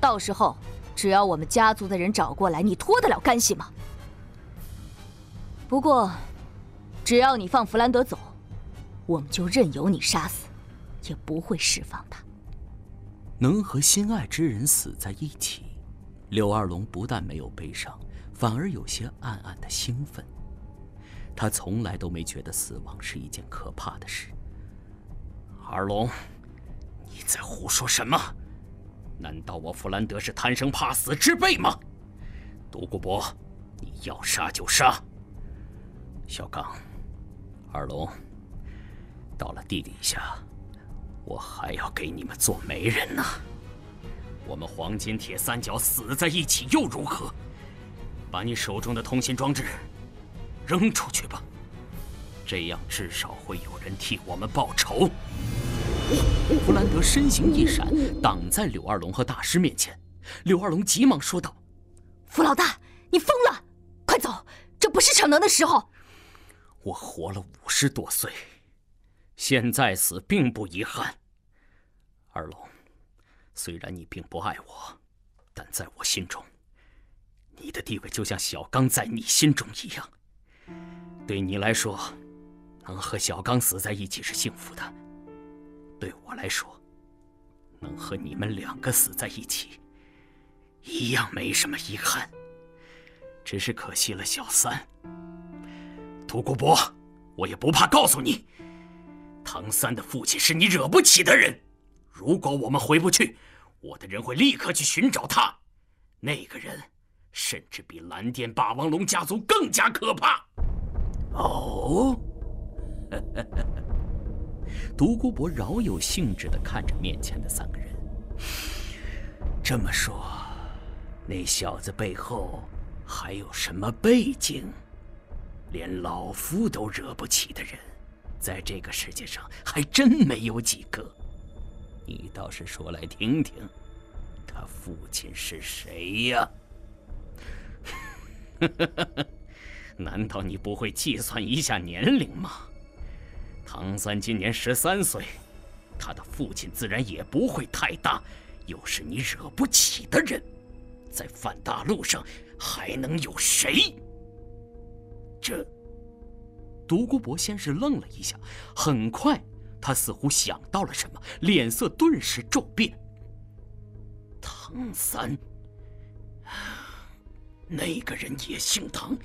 到时候只要我们家族的人找过来，你脱得了干系吗？不过，只要你放弗兰德走，我们就任由你杀死，也不会释放他。 能和心爱之人死在一起，柳二龙不但没有悲伤，反而有些暗暗的兴奋。他从来都没觉得死亡是一件可怕的事。二龙，你在胡说什么？难道我弗兰德是贪生怕死之辈吗？独孤博，你要杀就杀。小刚，二龙，到了地底下，我还要给你们做媒人呢。我们黄金铁三角死在一起又如何？把你手中的通信装置扔出去吧，这样至少会有人替我们报仇。弗兰德身形一闪，挡在柳二龙和大师面前。柳二龙急忙说道：“ 弗老大，你疯了！快走，这不是逞能的时候。 我活了50多岁，现在死并不遗憾。二龙，虽然你并不爱我，但在我心中，你的地位就像小刚在你心中一样。对你来说，能和小刚死在一起是幸福的；对我来说，能和你们2个死在一起，一样没什么遗憾。只是可惜了小三。独孤博，我也不怕告诉你，唐三的父亲是你惹不起的人。如果我们回不去，我的人会立刻去寻找他。那个人甚至比蓝电霸王龙家族更加可怕。哦，独孤博饶有兴致地看着面前的3个人。这么说，那小子背后还有什么背景？连老夫都惹不起的人，在这个世界上还真没有几个。你倒是说来听听，他父亲是谁呀？难道你不会计算一下年龄吗？唐三今年13岁，他的父亲自然也不会太大，又是你惹不起的人，在泛大陆上还能有谁？这……独孤博先是愣了一下，很快他似乎想到了什么，脸色顿时骤变。唐三，那个人也姓唐？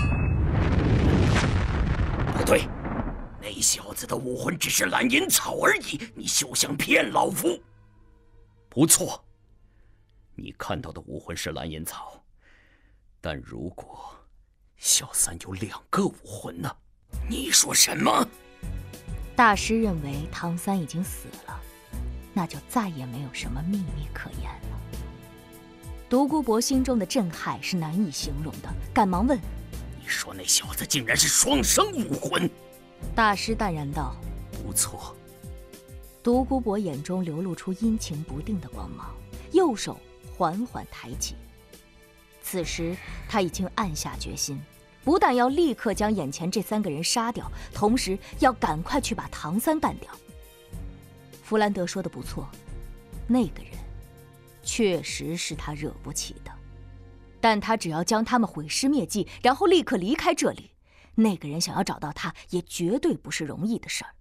不对，那小子的武魂只是蓝银草而已，你休想骗老夫！不错，你看到的武魂是蓝银草，但如果小三有2个武魂呢？你说什么？ 大师认为唐三已经死了，那就再也没有什么秘密可言了。独孤博心中的震撼是难以形容的，赶忙问：“ 你说那小子竟然是双生武魂？” 大师淡然道：“ 不错。” 独孤博眼中流露出阴晴不定的光芒，右手缓缓抬起。此时他已经暗下决心，不但要立刻将眼前这3个人杀掉，同时要赶快去把唐三干掉。弗兰德说的不错，那个人确实是他惹不起的，但他只要将他们毁尸灭迹，然后立刻离开这里，那个人想要找到他也绝对不是容易的事儿。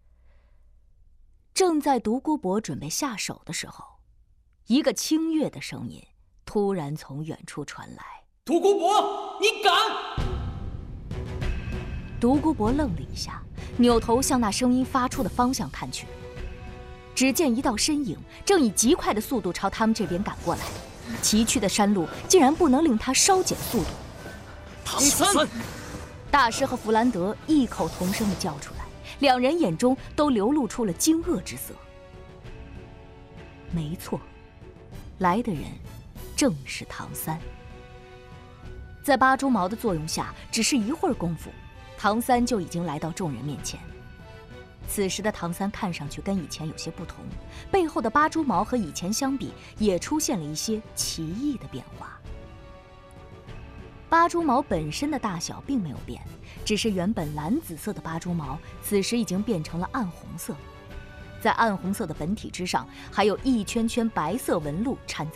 正在独孤博准备下手的时候，一个清越的声音突然从远处传来：“ 独孤博，你敢！” 独孤博愣了一下，扭头向那声音发出的方向看去。只见一道身影正以极快的速度朝他们这边赶过来，崎岖的山路竟然不能令他稍减速度。 唐三！ 大师和弗兰德异口同声地叫出来，两人眼中都流露出了惊愕之色。没错，来的人正是唐三。在八蛛矛的作用下，只是一会儿功夫，唐三就已经来到众人面前。此时的唐三看上去跟以前有些不同，背后的八蛛矛和以前相比也出现了一些奇异的变化。八蛛矛本身的大小并没有变，只是原本蓝紫色的八蛛矛此时已经变成了暗红色，在暗红色的本体之上还有一圈圈白色纹路掺杂